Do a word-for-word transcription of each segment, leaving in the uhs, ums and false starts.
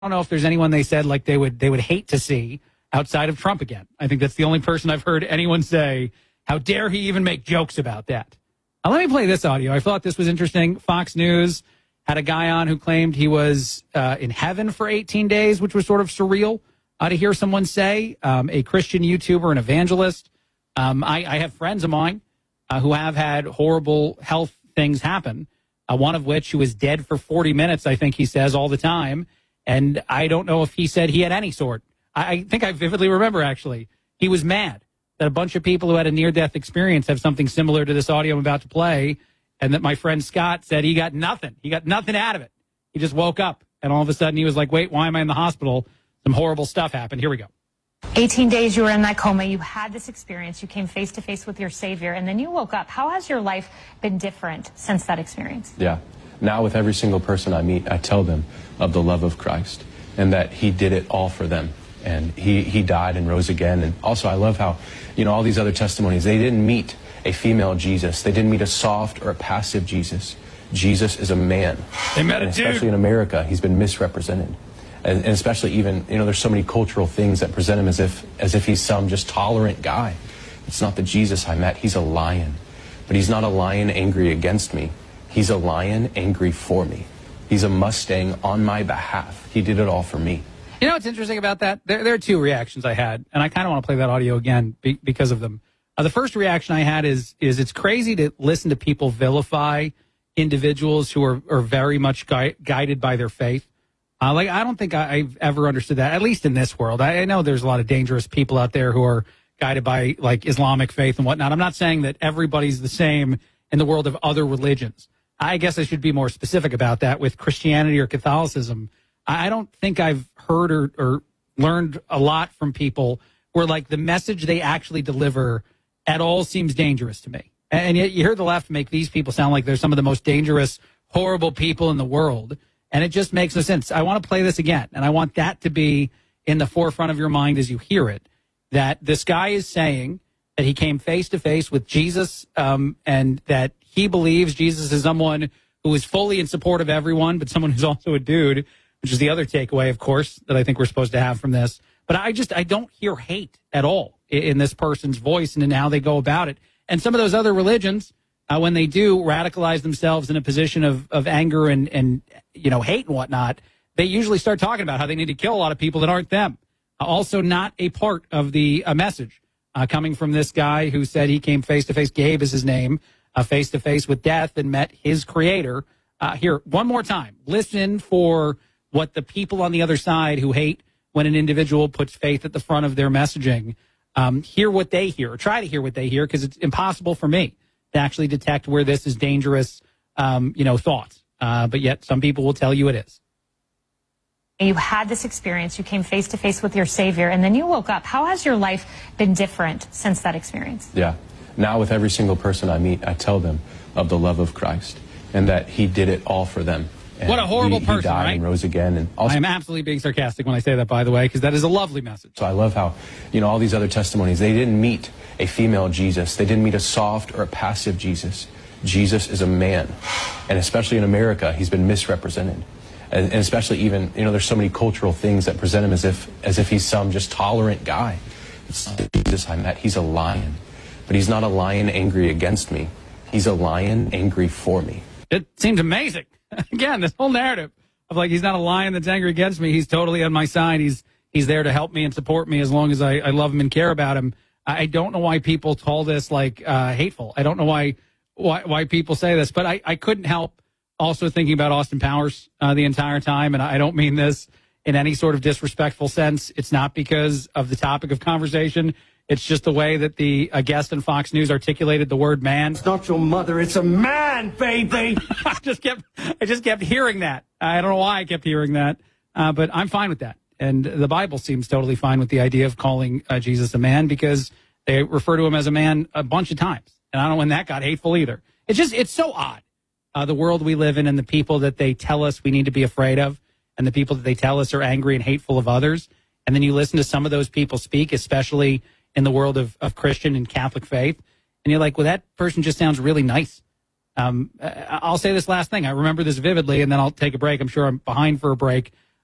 I don't know if there's anyone they said like they would they would hate to see outside of Trump again. I think that's the only person I've heard anyone say, how dare he even make jokes about that. Now, let me play this audio. I thought this was interesting. Fox News had a guy on who claimed he was uh, in heaven for eighteen days, which was sort of surreal uh, to hear someone say. Um, a Christian YouTuber, an evangelist. Um, I, I have friends of mine uh, who have had horrible health things happen, uh, one of which who was dead for forty minutes, I think he says all the time. And I don't know if he said he had any sort. I, I think I vividly remember, actually, he was mad that a bunch of people who had a near-death experience have something similar to this audio I'm about to play, and that my friend Scott said he got nothing. He got nothing out of it. He just woke up, and all of a sudden he was like, wait, why am I in the hospital? Some horrible stuff happened. Here we go. eighteen days you were in that coma. You had this experience. You came face-to-face with your Savior, and then you woke up. How has your life been different since that experience? Yeah. Now with every single person I meet, I tell them of the love of Christ and that he did it all for them. And he, he died and rose again. And also I love how, you know, all these other testimonies, they didn't meet a female Jesus. They didn't meet a soft or a passive Jesus. Jesus is a man. They met a and dude. especially in America, he's been misrepresented. And, and especially even, you know, there's so many cultural things that present him as if, as if he's some just tolerant guy. It's not the Jesus I met. He's a lion. But he's not a lion angry against me. He's a lion angry for me. He's a Mustang on my behalf. He did it all for me. You know what's interesting about that? There, there are two reactions I had, and I kind of want to play that audio again be, because of them. Uh, the first reaction I had is is it's crazy to listen to people vilify individuals who are, are very much gui- guided by their faith. Uh, like, I don't think I, I've ever understood that, at least in this world. I, I know there's a lot of dangerous people out there who are guided by, like, Islamic faith and whatnot. I'm not saying that everybody's the same in the world of other religions. I guess I should be more specific about that with Christianity or Catholicism. I don't think I've heard or, or learned a lot from people where, like, the message they actually deliver at all seems dangerous to me. And yet you hear the left make these people sound like they're some of the most dangerous, horrible people in the world. And it just makes no sense. I want to play this again, and I want that to be in the forefront of your mind as you hear it, that this guy is saying that he came face-to-face with Jesus um, and that he believes Jesus is someone who is fully in support of everyone, but someone who's also a dude, which is the other takeaway, of course, that I think we're supposed to have from this. But I just, I don't hear hate at all in, in this person's voice and in how they go about it. And some of those other religions, uh, when they do radicalize themselves in a position of, of anger and, and, you know, hate and whatnot, they usually start talking about how they need to kill a lot of people that aren't them. Uh, also not a part of the uh, message uh, coming from this guy who said he came face-to-face, Gabe is his name, uh, face-to-face with death and met his creator. Uh, here, one more time. Listen for what the people on the other side who hate when an individual puts faith at the front of their messaging, um, hear what they hear, or try to hear what they hear, because it's impossible for me to actually detect where this is dangerous, um, you know, thoughts. Uh, but yet some people will tell you it is. You had this experience. You came face-to-face with your Savior, and then you woke up. How has your life been different since that experience? Yeah. Now with every single person I meet, I tell them of the love of Christ and that he did it all for them. And what a horrible he, person, he died right? and rose again. And also, I am absolutely being sarcastic when I say that, by the way, because that is a lovely message. So I love how, you know, all these other testimonies, they didn't meet a female Jesus. They didn't meet a soft or a passive Jesus. Jesus is a man. And especially in America, he's been misrepresented. And, and especially even, you know, there's so many cultural things that present him as if, as if he's some just tolerant guy. It's not the Jesus I met. He's a lion. But he's not a lion angry against me. He's a lion angry for me. It seems amazing. Again, this whole narrative of, like, he's not a lion that's angry against me. He's totally on my side. He's he's there to help me and support me as long as I, I love him and care about him. I don't know why people call this, like, uh, hateful. I don't know why why, why people say this, but I, I couldn't help also thinking about Austin Powers uh, the entire time, and I don't mean this in any sort of disrespectful sense. It's not because of the topic of conversation. It's just the way that the uh, guest on Fox News articulated the word man. It's not your mother, it's a man, baby. I just kept, I just kept hearing that. I don't know why I kept hearing that, uh, but I'm fine with that. And the Bible seems totally fine with the idea of calling uh, Jesus a man, because they refer to him as a man a bunch of times. And I don't know when that got hateful either. It's just, it's so odd. Uh, the world we live in and the people that they tell us we need to be afraid of, and the people that they tell us are angry and hateful of others. And then you listen to some of those people speak, especially in the world of, of Christian and Catholic faith, and you're like, well, that person just sounds really nice. Um, I'll say this last thing. I remember this vividly, and then I'll take a break. I'm sure I'm behind for a break.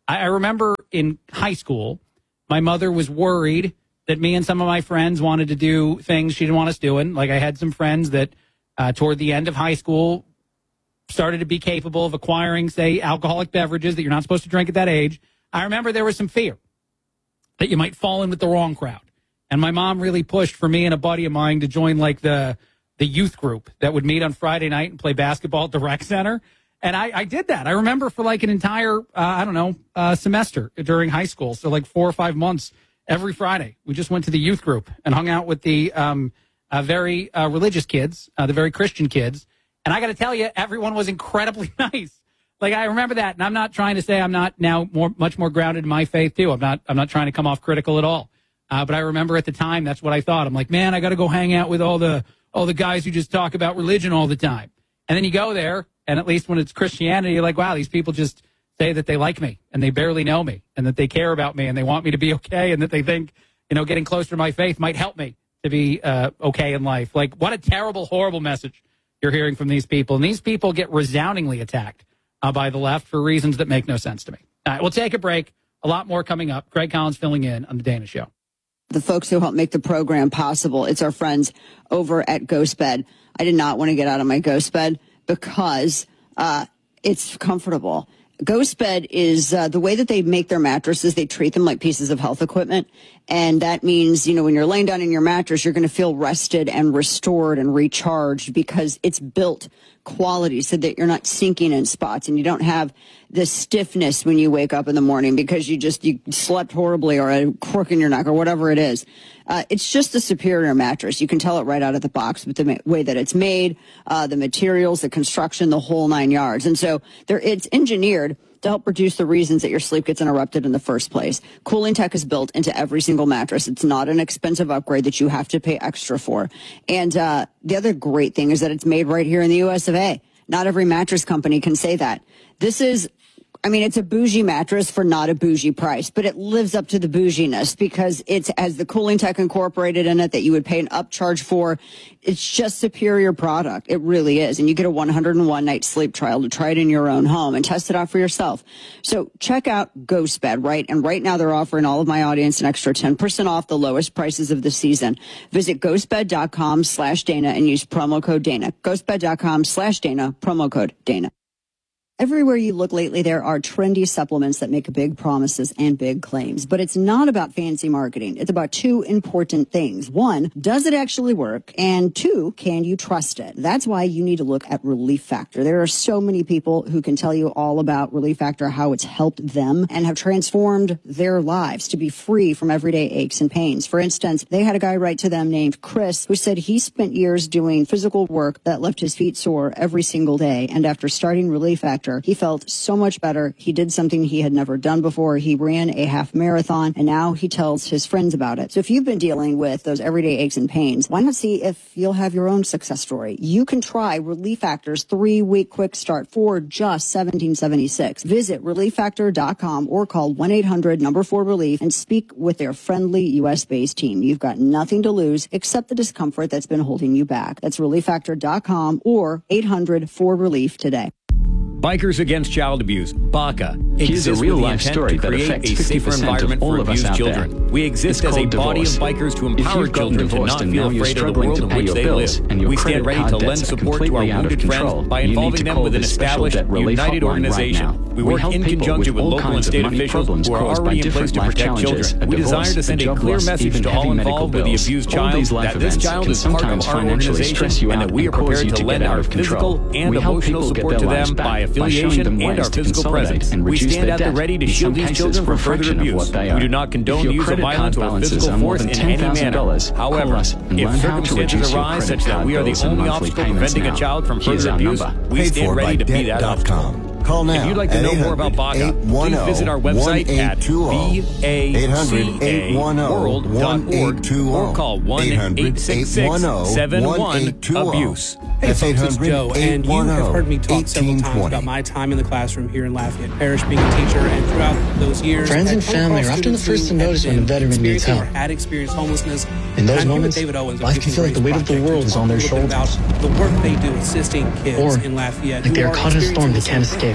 I, I remember in high school, my mother was worried that me and some of my friends wanted to do things she didn't want us doing. Like I had some friends that uh, toward the end of high school started to be capable of acquiring, say, alcoholic beverages that you're not supposed to drink at that age. I remember there was some fear that you might fall in with the wrong crowd. And my mom really pushed for me and a buddy of mine to join like the the youth group that would meet on Friday night and play basketball at the rec center. And I, I did that. I remember for like an entire, uh, I don't know, uh, semester during high school. So like four or five months every Friday. We just went to the youth group and hung out with the um, uh, very uh, religious kids, uh, the very Christian kids. And I got to tell you, everyone was incredibly nice. Like I remember that. And I'm not trying to say I'm not now more, much more grounded in my faith too. I'm not, I'm not trying to come off critical at all. Uh, but I remember at the time, that's what I thought. I'm like, man, I got to go hang out with all the all the guys who just talk about religion all the time. And then you go there, and at least when it's Christianity, you're like, wow, these people just say that they like me, and they barely know me, and that they care about me, and they want me to be okay, and that they think, you know, getting closer to my faith might help me to be uh, okay in life. Like, what a terrible, horrible message you're hearing from these people. And these people get resoundingly attacked uh, by the left for reasons that make no sense to me. All right, we'll take a break. A lot more coming up. Greg Collins filling in on The Dana Show. The folks who help make the program possible, it's our friends over at GhostBed. I did not want to get out of my GhostBed because uh, it's comfortable. GhostBed is uh, the way that they make their mattresses. They treat them like pieces of health equipment. And that means, you know, when you're laying down in your mattress, you're going to feel rested and restored and recharged because it's built quality so that you're not sinking in spots and you don't have the stiffness when you wake up in the morning because you just you slept horribly or a crook in your neck or whatever it is. Uh, it's just a superior mattress. You can tell it right out of the box with the ma- way that it's made, uh, the materials, the construction, the whole nine yards. And so there, it's engineered to help reduce the reasons that your sleep gets interrupted in the first place. Cooling tech is built into every single mattress. It's not an expensive upgrade that you have to pay extra for. And uh, the other great thing is that it's made right here in the U S of A. Not every mattress company can say that. This is, I mean, it's a bougie mattress for not a bougie price, but it lives up to the bouginess because it has the cooling tech incorporated in it that you would pay an upcharge for. It's just superior product. It really is. And you get a one hundred one night sleep trial to try it in your own home and test it out for yourself. So check out GhostBed, right? And right now they're offering all of my audience an extra ten percent off the lowest prices of the season. Visit ghostbed.com slash Dana and use promo code Dana. Ghostbed.com slash Dana, promo code Dana. Everywhere you look lately, there are trendy supplements that make big promises and big claims. But it's not about fancy marketing. It's about two important things. One, does it actually work? And two, can you trust it? That's why you need to look at Relief Factor. There are so many people who can tell you all about Relief Factor, how it's helped them and have transformed their lives to be free from everyday aches and pains. For instance, they had a guy write to them named Chris who said he spent years doing physical work that left his feet sore every single day. And after starting Relief Factor, he felt so much better. He did something he had never done before. He ran a half marathon, and now he tells his friends about it. So if you've been dealing with those everyday aches and pains, why not see if you'll have your own success story? You can try Relief Factor's three-week quick start for just seventeen seventy-six. Visit relief factor dot com or call one eight hundred number four relief and speak with their friendly U S-based team. You've got nothing to lose except the discomfort that's been holding you back. That's relief factor dot com or eight hundred four relief today. Bikers Against Child Abuse, BACA, Here's a real-life story that affects fifty percent of all of us out there. We exist as a body of bikers to empower children to not feel afraid of the world in which they live. We stand ready to lend support to our wounded friends by involving them with an established, united organization. We work in conjunction with local and state officials who are already in place to protect children. We desire to send a clear message to all involved with the abused child that this child is part of our organization and that we are prepared to lend our physical and emotional support to them by affiliation and our physical presence. We stand at the ready to shield these children from further abuse. We do not condone the use of violence or physical force in any manner. However, if circumstances arise such that we are the only obstacle preventing a child from further abuse, we stand ready to be that obstacle. Call now. If you'd like to know more about BACA, please visit our website at B A C A world dot org or call one eight six six seven one abuse. Hey folks, it's Joe, and you have heard me talk several times about my time in the classroom here in Lafayette Parish being a teacher, and throughout those years, friends and family are often the first to notice when a veteran needs help. Had experienced homelessness. In those moments, life can feel like the weight of the world is on their shoulders. The work they do assisting kids or in Lafayette, like they are caught in a storm they can't escape.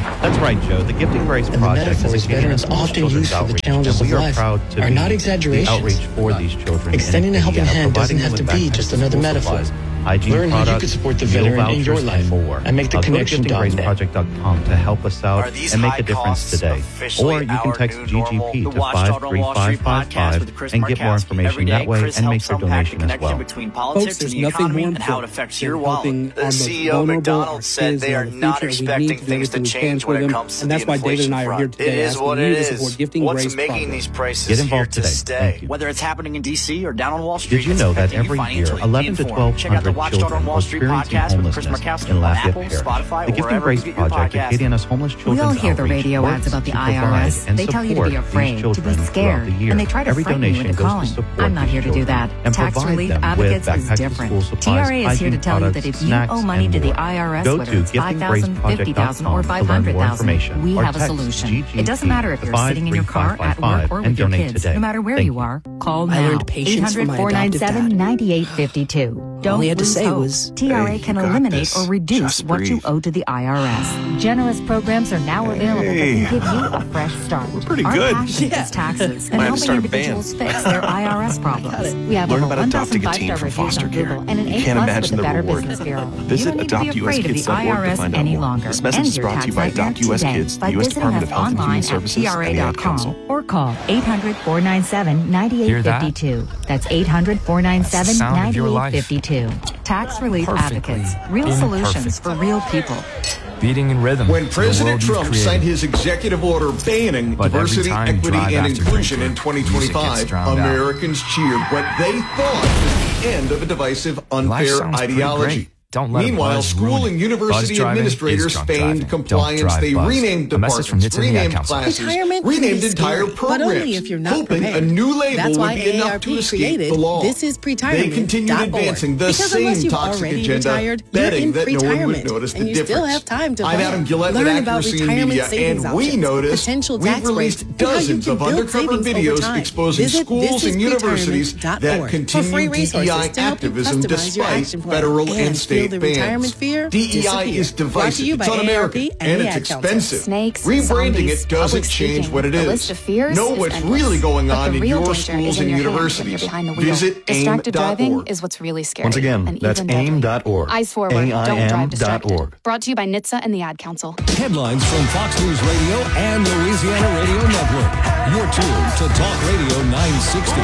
That's right, Joe. The Gifting Grace And Project the metaphors is a veterans often use for the challenges and we of are life proud to are be not the exaggerations. outreach for these children. Extending in a helping Indiana, hand doesn't providing have to them with be backpacks just and another school metaphor. supplies, hygiene Learn how you products, can support the meal veteran in vouchers, your life and more. and make the Uh, connection Go to down gifting there. grace project dot com to help us out Are these and make high a difference costs today. officially Or you can our text new G G normal? P The to Watchdog five on three Wall five Street five podcast five with Chris and get more Markowski. information Every day, that way Chris and make helps your unpack donation the as connection well. between Folks, politics there's and the nothing economy more and how it important affects than your helping wallet. The our C E O most of vulnerable, our McDonald's said kids they and are our not future. We need expecting to do things to everything we can change for when it them, comes to and that's the why David inflation and I are here front. today It is asking what you it to support is. Gifting What's Grace making Project. these prices Get here involved to today. stay? Thank you. Whether it's happening in D C or down on Wall Street, Did you it's know that affecting you every year, financially. eleven to Be twelve informed. Check out the hundred Watchdog children on Wall are Street experiencing podcast with Chris homelessness Markowski in on Lafayette Apple, Parish? Spotify, The or Gifting wherever Grace you get your Project, podcasts. Acadiana's Homeless We Children's all hear the Outreach, radio works ads about the to I R provide S. and They tell you to support be these afraid, to be children throughout scared, the year. and they try to Every frighten you donation into goes to calling. support I'm not these here to do children that. and Tax provide Relief them with Advocates is backpacks, different. school T supplies, R A is here to hygiene tell you that products, if you snacks, owe money and to the more. I R S, Go whether to it's five gifting grace thousand dollars, fifty project thousand dollars, or dot com five to learn hundred more thousand dollars, information, we or have a text solution. G G It doesn't matter if you're sitting in your car, at work, or and with your donate kids. today. No matter where Thank you you. are, call I now. learned patience from my four nine seven, adoptive nine eight five two. Don't All he had to lose say hope. was, T R A "Hey, can you got eliminate this. or reduce Just what you breathe." owe to the I R S. Generous programs are now available Hey. that can give you a fresh start. We're pretty Our good. passion Yeah. is taxes and Might have to helping start a individuals band. fix their I R S problems. We have Learn over about one adopting thousand a teen five-star from reviews foster on care. Google and an You A can't plus imagine with the the Better reward. Business Bureau. Visit You don't need to be adopt U S afraid of kids the dot org I R S to find out any more. longer. This message End is your brought to tax you by nightmare Adopt U S today Kids, by the U S visiting Department us of Health and Human online Services, at T R A and the Ad dot com Council. or call eight hundred, four nine seven, nine eight Hear that? five two. That's eight hundred, four nine seven, That's the sound nine of your eight life. five two. Tax Relief Perfectly Advocates. Real solutions imperfect. for real people. Beating in rhythm. When to the President world you've Trump created. signed his executive order banning But every diversity, time you equity, drive and after inclusion in Joker, twenty music gets twenty-five, drowned out. Americans cheered what they thought was the end of a divisive, Life unfair sounds pretty ideology. great. Don't let a Meanwhile, buzz school ruin and it. university Buzz driving administrators is drunk feigned driving. Don't compliance. drive They buzzed. renamed A message from departments, Nitsa and the Ad renamed Council. classes, Retirement renamed can entire escape, programs, but only if you're not hoping prepared. a new label That's why would be enough A A R P to escape created the law. This Is Pretirement. They continued dot org. advancing the Because unless same you've toxic already agenda, retired, betting you're in that no one would retirement, notice the and you difference. still have time to I'm vote. Adam Gillette Learn with about Accuracy in retirement Media, savings and we options, noticed potential we've tax released breaks, and how you dozens can of build undercover savings over videos time. exposing Visit schools and universities thisisretirement dot that org for free continue D E resources I to help you activism customize your despite action plan federal and and state feel the retirement bans. fear D E I disappear. is Brought to divisive, you it's by un-American, A A R P and and the it's Ad Council. expensive. Snakes, Rebranding zombies, it doesn't public change speaking. what it The is. list of fears Know is what's endless. really going But on the in real your danger schools is in and your hands when you're universities. behind the wheel. Visit aim Distracted dot driving org. is what's really scary. Once again, and that's even deadly. aim dot org. Eyes forward, don't drive distracted. org. Brought to you by N H T S A and the Ad Council. Headlines from Fox News Radio and Louisiana Radio Network. You're tuned to Talk Radio nine sixty.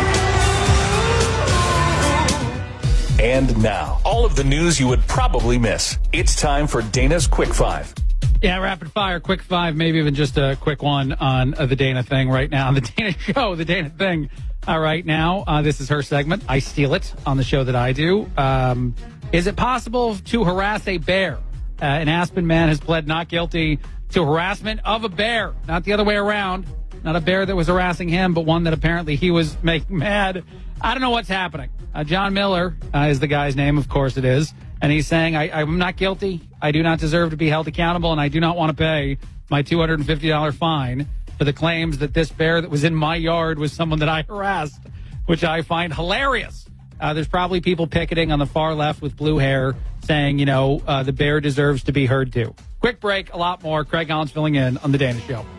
And now, all of the news you would probably miss. It's time for Dana's Quick Five. Yeah, rapid fire, quick five, maybe even just a quick one on uh, the Dana thing right now. The Dana show, the Dana thing uh, right now. Uh, this is her segment. I steal it on the show that I do. Um, is it possible to harass a bear? Uh, an Aspen man has pled not guilty to harassment of a bear, not the other way around. Not a bear that was harassing him, but one that apparently he was making mad. I don't know what's happening. Uh, John Miller uh, is the guy's name, of course it is. And he's saying, I, I'm not guilty. I do not deserve to be held accountable, and I do not want to pay my two hundred fifty dollars fine for the claims that this bear that was in my yard was someone that I harassed, which I find hilarious. Uh, there's probably people picketing on the far left with blue hair saying, you know, uh, the bear deserves to be heard too. Quick break, a lot more. Craig Collins filling in on The Dana Show.